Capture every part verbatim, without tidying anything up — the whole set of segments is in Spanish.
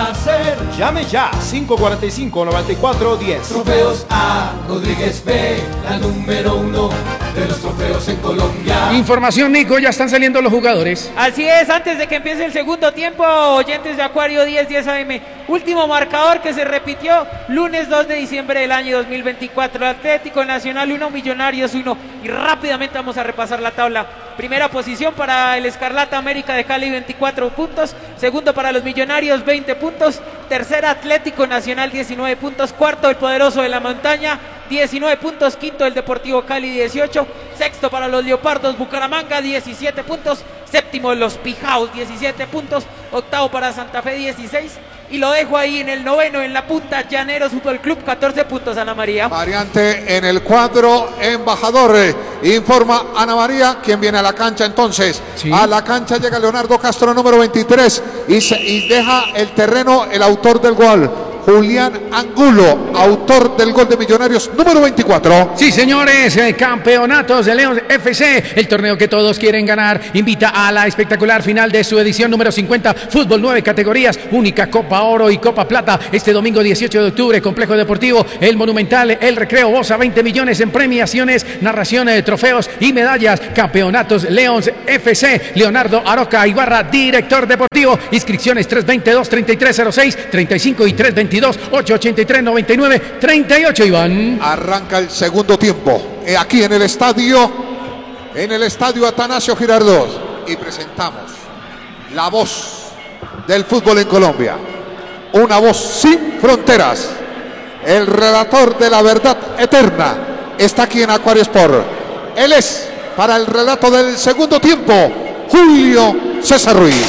nacer. Llame ya, cinco cuatro cinco, nueve cuatro uno cero. Trofeos A. Rodríguez P, la número uno de los trofeos en Colombia. Información, Nico, ya están saliendo los jugadores. Así es, antes de que empiece el segundo tiempo, oyentes de Acuario diez, diez A M, último marcador que se repitió, lunes dos de diciembre del año dos mil veinticuatro, Atlético Nacional uno, Millonarios uno, y rápidamente vamos a repasar la tabla. Primera posición para el Escarlata América de Cali, veinticuatro puntos. Segundo para los Millonarios, veinte puntos. Tercera, Atlético Nacional, diecinueve puntos. Cuarto, el Poderoso de la Montaña, diecinueve puntos. Quinto, el Deportivo Cali, dieciocho. Sexto para los Leopardos Bucaramanga, diecisiete puntos. Séptimo, los Pijaos, diecisiete puntos. Octavo para Santa Fe, dieciséis. Y lo dejo ahí en el noveno, en la punta, Llaneros Fútbol Club, catorce puntos, Ana María. Variante en el cuadro, embajador. Informa Ana María, quien viene a la cancha entonces. Sí. A la cancha llega Leonardo Castro, número veintitrés, y, se, y deja el terreno el autor del gol, Julián Angulo, autor del gol de Millonarios, número veinticuatro. Sí, señores, eh, campeonatos de León F C, el torneo que todos quieren ganar, invita a la espectacular final de su edición número cincuenta, fútbol nueve categorías, única Copa Oro y Copa Plata, este domingo dieciocho de octubre, Complejo Deportivo, El Monumental, El Recreo, Bosa, veinte millones en premiaciones, narración de trofeos y medallas, campeonatos León F C, Leonardo Aroca Ibarra, director deportivo, inscripciones tres veintidós, treinta y tres cero seis, treinta y cinco y tres veintidós, ocho ochenta y tres, noventa y nueve, treinta y ocho, Iván. Arranca el segundo tiempo, eh, aquí en el estadio, en el estadio Atanasio Girardot, y presentamos la voz del fútbol en Colombia, una voz sin fronteras, el relator de la verdad eterna, está aquí en Acuario Sport. Él es, para el relato del segundo tiempo, Julio César Ruiz.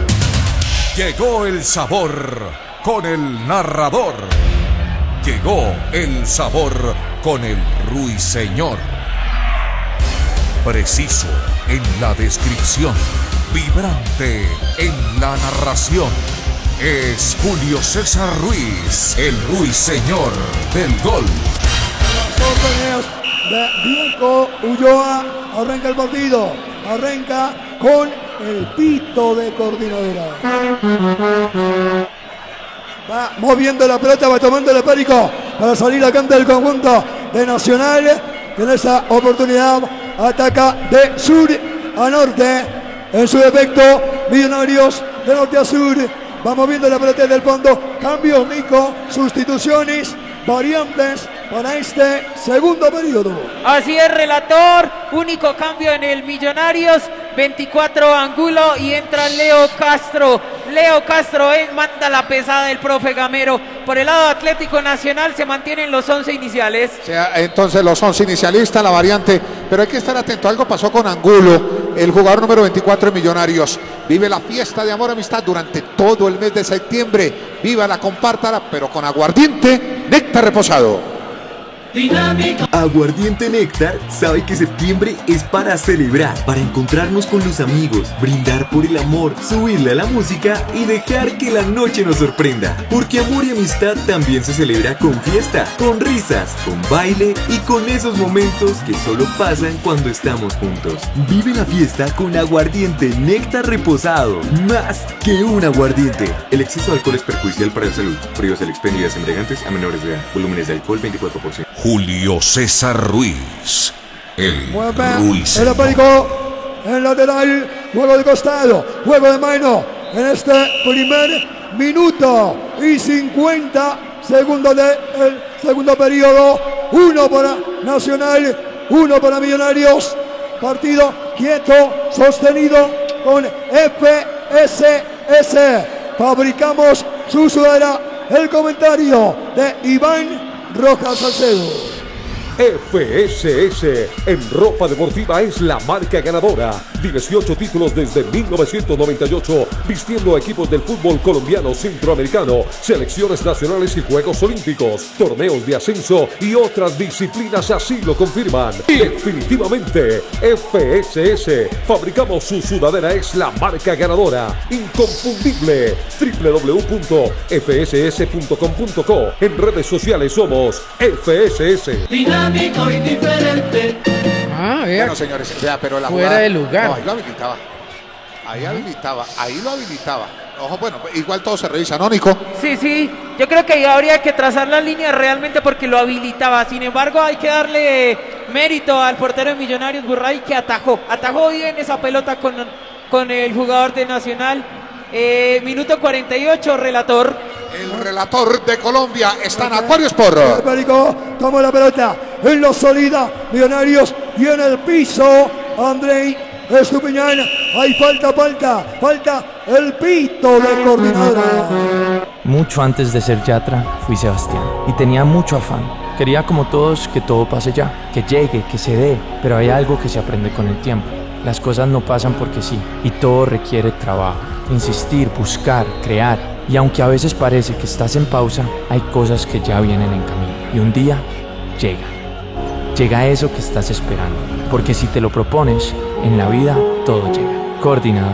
Llegó el sabor con el narrador. Llegó el sabor con el ruiseñor. Preciso en la descripción, vibrante en la narración. Es Julio César Ruiz, el ruiseñor del gol. De Blanco Ulloa, arranca el partido, arranca con el pito de coordinadora. Va moviendo la pelota, va tomando el esférico para salir a canto del conjunto de Nacional, que en esa oportunidad ataca de sur a norte. En su defecto, Millonarios de norte a sur. Va moviendo la pelota del fondo. Cambios, Nico, sustituciones, variantes para este segundo periodo. Así es, relator. Único cambio en el Millonarios. veinticuatro Angulo y entra Leo Castro. Leo Castro eh, manda la pesada del profe Gamero. Por el lado Atlético Nacional se mantienen los once iniciales. O sea, entonces los once inicialistas, la variante. Pero hay que estar atento. Algo pasó con Angulo, el jugador número veinticuatro de Millonarios. Vive la fiesta de amor y amistad durante todo el mes de septiembre. Vívala, compártala, pero con aguardiente, néctar reposado. Dinámico. Aguardiente Néctar sabe que septiembre es para celebrar, para encontrarnos con los amigos, brindar por el amor, subirle a la música y dejar que la noche nos sorprenda. Porque amor y amistad también se celebra con fiesta, con risas, con baile y con esos momentos que solo pasan cuando estamos juntos. Vive la fiesta con aguardiente Néctar reposado, más que un aguardiente. El exceso de alcohol es perjudicial para la salud. Prohíbas el expendio de embriagantes a menores de edad. Volúmenes de alcohol veinticuatro por ciento. Julio César Ruiz, el Ruiz. El apérico, el lateral, juego de costado, juego de mano en este primer minuto y cincuenta segundos del segundo periodo. Uno para Nacional, uno para Millonarios. Partido quieto, sostenido con F S S. Fabricamos su sudadera. El comentario de Iván Rojas Salcedo. F S S en ropa deportiva es la marca ganadora. dieciocho títulos desde mil novecientos noventa y ocho, vistiendo a equipos del fútbol colombiano, centroamericano, selecciones nacionales y Juegos Olímpicos, torneos de ascenso y otras disciplinas así lo confirman. Definitivamente, F S S, fabricamos su sudadera, es la marca ganadora, inconfundible. doble u doble u doble u punto f s s punto com punto co. En redes sociales somos F S S. Dinámico y diferente. Ah, vea. Bueno, señores, vea, pero la fuera jugada, de lugar. No, ahí lo habilitaba. Ahí habilitaba, ahí lo habilitaba. Ojo, bueno, igual todo se revisa, ¿no, Nico? Sí, sí, yo creo que ahí habría que trazar las líneas realmente porque lo habilitaba. Sin embargo, hay que darle mérito al portero de Millonarios, Burray, que atajó. Atajó bien esa pelota con, con el jugador de Nacional. Eh, minuto cuarenta y ocho, relator. El relator de Colombia está en Acuario Sport. Perico toma la pelota en lo sólida, Millonarios, y en el piso, Andrei Estupiñán. Hay falta, falta, falta el pito de coordinadora. Mucho antes de ser Yatra, fui Sebastián y tenía mucho afán. Quería como todos que todo pase ya, que llegue, que se dé, pero hay algo que se aprende con el tiempo. Las cosas no pasan porque sí, y todo requiere trabajo, insistir, buscar, crear. Y aunque a veces parece que estás en pausa, hay cosas que ya vienen en camino. Y un día llega. Llega eso que estás esperando. Porque si te lo propones, en la vida todo llega. Coordinador.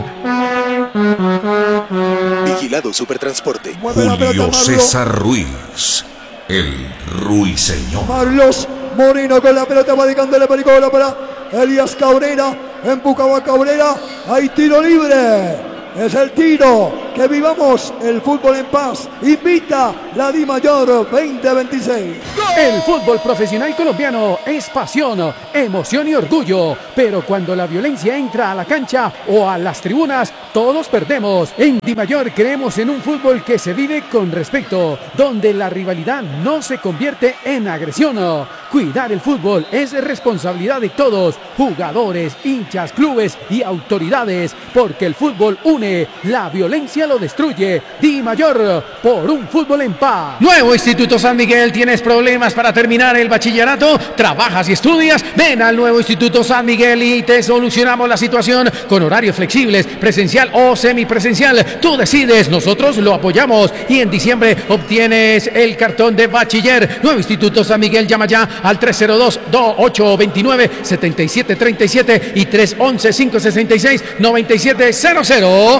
Vigilado Supertransporte. Julio César Ruiz, el Ruiseñor. Carlos Moreno con la pelota, va dedicándole pericola para Elías Cabrera. Empujaba a Cabrera. Hay tiro libre. Es el tiro, que vivamos el fútbol en paz. Invita la Di Mayor veinte veintiséis. El fútbol profesional colombiano es pasión, emoción y orgullo. Pero cuando la violencia entra a la cancha o a las tribunas, todos perdemos. En Di Mayor creemos en un fútbol que se vive con respeto, donde la rivalidad no se convierte en agresión. Cuidar el fútbol es responsabilidad de todos, jugadores, hinchas, clubes y autoridades, porque el fútbol une, la violencia lo destruye. Di Mayor, por un fútbol en paz. Nuevo Instituto San Miguel, ¿tienes problemas para terminar el bachillerato? ¿Trabajas y estudias? Ven al nuevo Instituto San Miguel y te solucionamos la situación con horarios flexibles, presencial o semipresencial. Tú decides, nosotros lo apoyamos y en diciembre obtienes el cartón de bachiller. Nuevo Instituto San Miguel, llama ya al tres cero dos, ocho dos nueve, siete siete tres siete y tres once, cinco sesenta y seis, noventa y siete cero cero.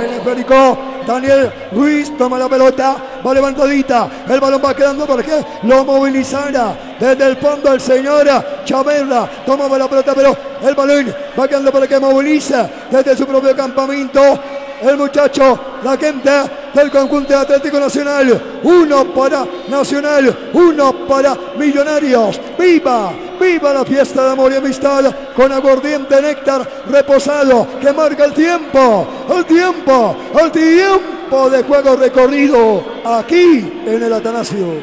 Daniel Ruiz toma la pelota, va levantadita, el balón va quedando para que lo movilizara desde el fondo el señor Chaverra. Toma la pelota, pero el balón va quedando para que moviliza desde su propio campamento el muchacho, la gente del conjunto Atlético Nacional. Uno para Nacional, uno para Millonarios. ¡Viva! ¡Viva la fiesta de amor y amistad con aguardiente néctar reposado que marca el tiempo! ¡El tiempo! ¡El tiempo de juego recorrido aquí en el Atanasio!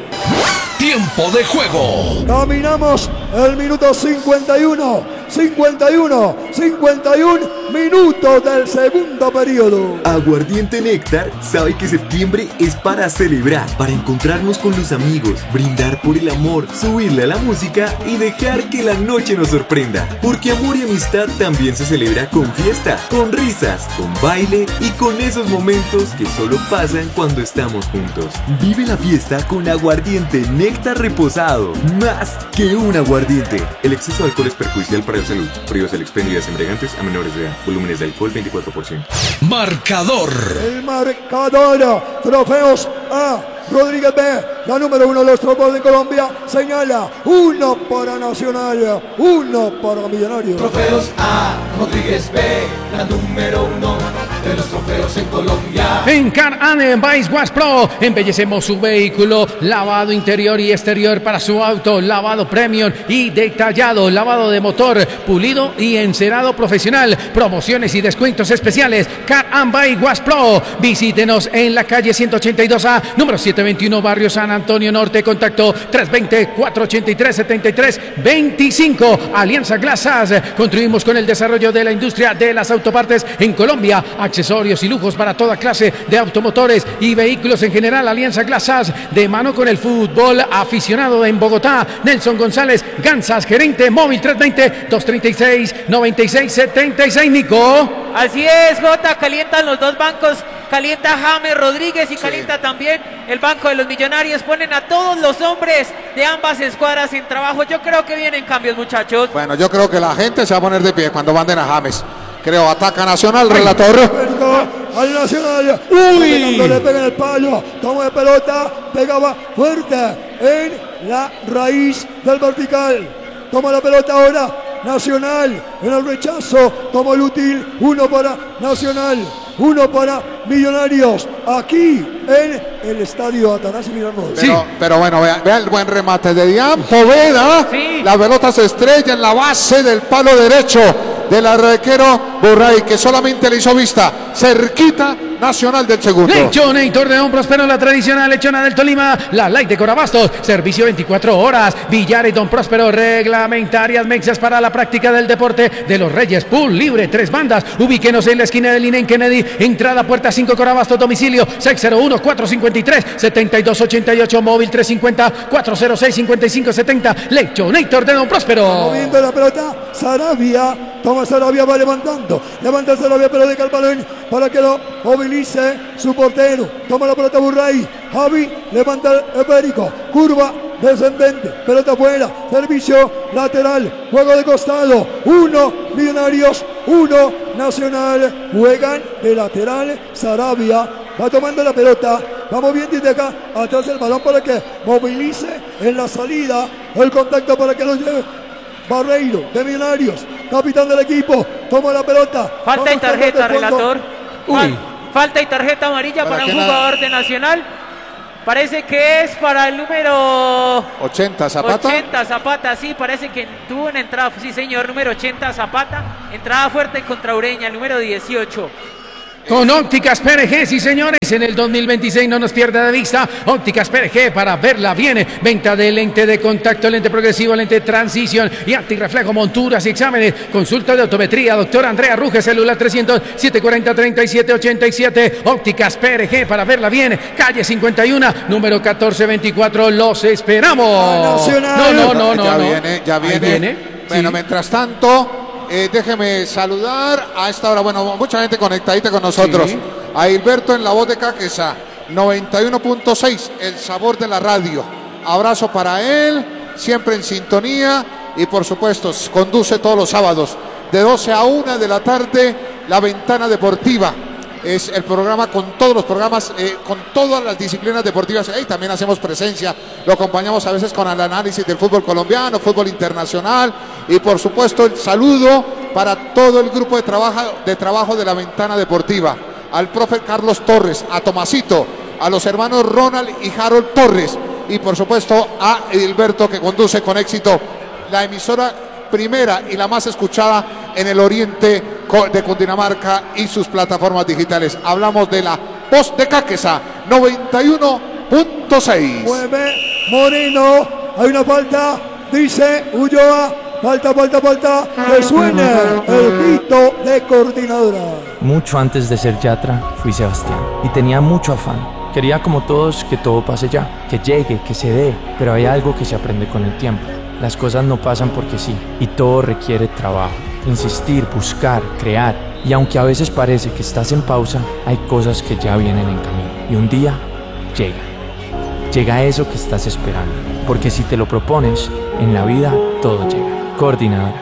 Tiempo de juego. Caminamos el minuto cincuenta y uno, cincuenta y uno, cincuenta y uno minutos del segundo periodo. Aguardiente Néctar sabe que septiembre es para celebrar, para encontrarnos con los amigos, brindar por el amor, subirle a la música y dejar que la noche nos sorprenda. Porque amor y amistad también se celebra con fiesta, con risas, con baile y con esos momentos que solo pasan cuando estamos juntos. Vive la fiesta con aguardiente Néctar reposado, más que un aguardiente. El exceso de alcohol es perjudicial para la salud. Prohíbas el expendio de embriagantes a menores de edad. Volúmenes de alcohol veinticuatro por ciento. Marcador. El marcador. Trofeos A. Rodríguez B, la número uno de los trofeos de Colombia, señala uno para Nacional, uno para Millonarios. Trofeos A, Rodríguez B, la número uno de los trofeos en Colombia. En Car and Bike Wash Pro embellecemos su vehículo, lavado interior y exterior para su auto, lavado premium y detallado, lavado de motor, pulido y encerado profesional, promociones y descuentos especiales. Car and Bike Wash Pro, visítenos en la calle ciento ochenta y dos A, número siete veintiuno, barrio San Antonio Norte, contacto tres dos cero, cuatro ocho tres, siete tres dos cinco. Alianza Glasas, contribuimos con el desarrollo de la industria de las autopartes en Colombia, accesorios y lujos para toda clase de automotores y vehículos en general. Alianza Glasas, de mano con el fútbol aficionado en Bogotá. Nelson González Gansas, gerente móvil tres dos cero, dos tres seis, nueve seis siete seis. Nico. Así es, Jota, calientan los dos bancos, calienta James Rodríguez y calienta sí. también el banco de los Millonarios. Ponen a todos los hombres de ambas escuadras en trabajo. Yo creo que vienen cambios, muchachos. Bueno, yo creo que la gente se va a poner de pie cuando manden a James. Creo, ataca Nacional, relator. Al Nacional. Uy. Cuando le pegan el palo, toma de pelota, pegaba fuerte en la raíz del vertical. Toma la pelota ahora. Nacional en el rechazo, toma el útil, uno para Nacional. uno para Millonarios, aquí en el estadio Atanasio Girardot. Pero, sí. pero bueno, vea, vea el buen remate de Dian Poveda. Sí. La pelota se estrella en la base del palo derecho del arquero Burray, que solamente le hizo vista cerquita Nacional del segundo. Lechonator de Don Próspero, la tradicional lechona del Tolima, la light de Corabastos, servicio veinticuatro horas, Villar y Don Próspero, reglamentarias mexas para la práctica del deporte de los Reyes, pool libre, tres bandas, ubíquenos en la esquina del Inen Kennedy, entrada puerta cinco Corabastos, domicilio seis cero uno, cuatro cinco tres, siete dos ocho ocho, móvil tres cinco cero, cuatro cero seis, cinco cinco siete cero, Lechonator de Don Próspero. Moviendo la pelota, Sarabia, toma Sarabia, va levantando, levanta Sarabia, pero deja el balón para que lo movilice su portero, toma la pelota Burray, Javi, levanta el Perico, curva descendente, pelota afuera, servicio lateral, juego de costado, uno Millonarios, uno Nacional, juegan de lateral, Sarabia va tomando la pelota, va moviendo desde acá atrás el balón para que movilice en la salida el contacto para que lo lleve Barreiro de Millonarios, capitán del equipo, toma la pelota. Falta y tarjeta, relator. Uy. Falta y tarjeta amarilla para, para un jugador de Nacional. Parece que es para el número ochenta, Zapata. ochenta, Zapata, sí, parece que tuvo una entrada, sí señor, número ochenta, Zapata. Entrada fuerte contra Ureña, el número dieciocho. Con Ópticas P R G, sí señores, en el dos mil veintiséis no nos pierda de vista. Ópticas P R G, para verla bien. Venta de lente de contacto, lente progresivo, lente de transición y antirreflejo, monturas y exámenes. Consulta de optometría, doctor Andrea Ruge, celular trescientos, setecientos cuarenta, treinta y siete ochenta y siete. Ópticas P R G, para verla bien. Calle cincuenta y uno, número catorce veinticuatro, los esperamos. No, no, no, no. Ya no. viene, ya viene. viene. Bueno, sí. Mientras tanto... Eh, déjeme saludar a esta hora, bueno, mucha gente conectadita con nosotros. Sí. A Hilberto en la voz de Caquesa, noventa y uno punto seis, el sabor de la radio. Abrazo para él, siempre en sintonía y por supuesto conduce todos los sábados de doce a una de la tarde La Ventana Deportiva. Es el programa con todos los programas, eh, con todas las disciplinas deportivas. Y también hacemos presencia, lo acompañamos a veces con el análisis del fútbol colombiano, fútbol internacional y por supuesto el saludo para todo el grupo de trabajo de, trabajo de La Ventana Deportiva. Al profe Carlos Torres, a Tomasito, a los hermanos Ronald y Harold Torres y por supuesto a Edilberto, que conduce con éxito la emisora primera y la más escuchada en el oriente de Cundinamarca y sus plataformas digitales. Hablamos de la voz de Caquesa, noventa y uno punto seis. Mueve Moreno, hay una falta, dice Ulloa, falta, falta, falta, que suene el pito de coordinadora. Mucho antes de ser Yatra, fui Sebastián y tenía mucho afán. Quería como todos que todo pase ya, que llegue, que se dé, pero hay algo que se aprende con el tiempo. Las cosas no pasan porque sí, y todo requiere trabajo, insistir, buscar, crear. Y aunque a veces parece que estás en pausa, hay cosas que ya vienen en camino. Y un día, llega. Llega eso que estás esperando. Porque si te lo propones, en la vida todo llega. Coordinadora.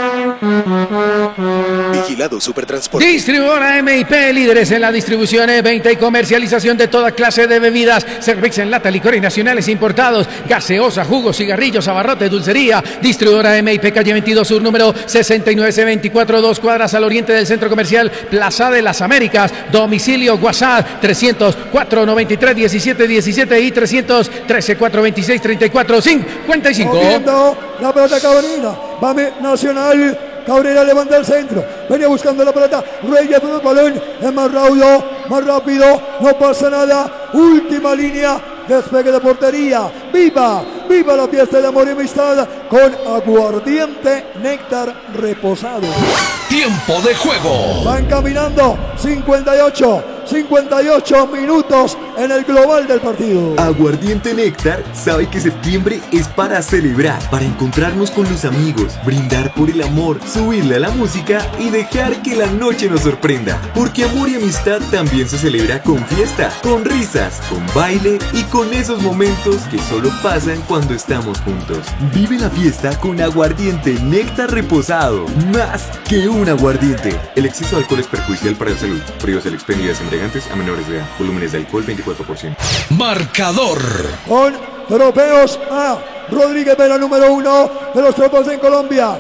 Vigilado Supertransporte. Distribuidora M I P, líderes en la distribución, venta y comercialización de toda clase de bebidas, cerveza en lata, licores nacionales e importados, gaseosa, jugos, cigarrillos, abarrotes, dulcería. Distribuidora M I P, calle veintidós Sur, número sesenta y nueve C veinticuatro, dos cuadras al oriente del Centro Comercial Plaza de las Américas. Domicilio WhatsApp trescientos, cuatrocientos noventa y tres, diecisiete diecisiete y trescientos trece, cuatrocientos veintiséis, treinta y cuatro cincuenta y cinco. Moviendo la pelota Cabrera, va Nacional. Cabrera levanta el centro, venía buscando la pelota, Reyes por el balón, es más raudo, más rápido, no pasa nada, última línea, despegue de portería, viva, viva la fiesta de amor y amistad con aguardiente néctar reposado. Tiempo de juego. Van caminando cincuenta y ocho, cincuenta y ocho minutos en el global del partido. Aguardiente Néctar sabe que septiembre es para celebrar, para encontrarnos con los amigos, brindar por el amor, subirle a la música y dejar que la noche nos sorprenda. Porque amor y amistad también se celebra con fiesta, con risas, con baile y con esos momentos que solo pasan cuando estamos juntos. Vive la fiesta con aguardiente Néctar reposado, más que un aguardiente. El exceso de alcohol es perjudicial para la salud. Prohíbas el expendio de embriagantes a menores de edad. Volúmenes de alcohol veinticuatro por ciento. Marcador. Con trofeos a Rodríguez Vera, número uno de los trofeos en Colombia.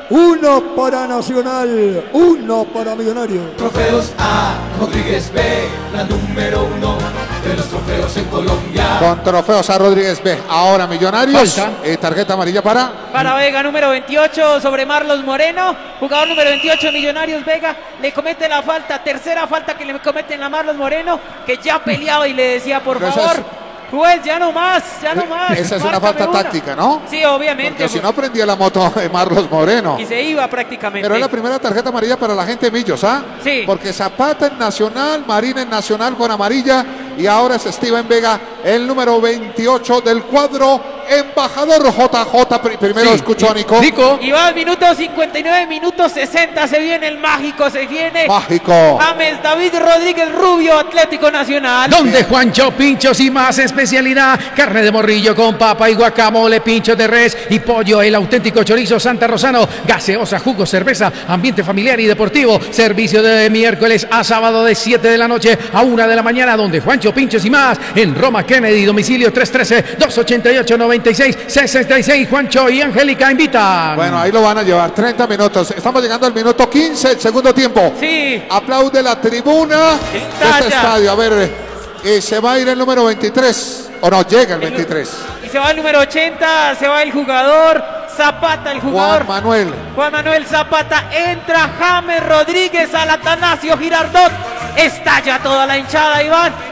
uno para Nacional, uno para Millonarios. Trofeos A, Rodríguez B, la número uno de los trofeos en Colombia. Con trofeos a Rodríguez B. Ahora Millonarios. Eh, tarjeta amarilla para. Para Vega, número veintiocho, sobre Marlos Moreno. Jugador número veintiocho, Millonarios. Vega le comete la falta, tercera falta que le cometen a Marlos Moreno, que ya peleaba y le decía, por Pero favor, esa es- juez, ya no más, ya no más. Esa es una márcame falta táctica, ¿no? Sí, obviamente. Porque si no prendía la moto de Marlos Moreno. Y se iba prácticamente. Pero es la primera tarjeta amarilla para la gente de Millos, ¿ah? Sí. Porque Zapata en Nacional, Marina en Nacional con amarilla y ahora es Steven Vega, el número veintiocho del cuadro embajador J J. Pri- Primero Sí. escuchó a Nico. Nico. Y va al minuto cincuenta y nueve, minuto sesenta, se viene el mágico, se viene Mágico. James David Rodríguez Rubio, Atlético Nacional. Donde Juancho Pinchos y más especialidad, carne de morrillo con papa y guacamole, pinchos de res y pollo, el auténtico chorizo Santa Rosano, gaseosa, jugo, cerveza, ambiente familiar y deportivo, servicio de miércoles a sábado de siete de la noche a una de la mañana, donde Juancho Pinchos y más, en Roma Kennedy, domicilio tres uno tres, dos ocho ocho, nueve seis seis seis. Juancho y Angélica invitan. Bueno, ahí lo van a llevar treinta minutos. Estamos llegando al minuto quince, el segundo tiempo. Sí. Aplaude la tribuna de Estalla. este estadio. A ver, eh, se va a ir el número veintitrés. O no, llega el veintitrés. Y se va el número ochenta, se va el jugador Zapata, el jugador Juan Manuel. Juan Manuel Zapata. Entra James Rodríguez al Atanasio Girardot. Estalla toda la hinchada, Iván.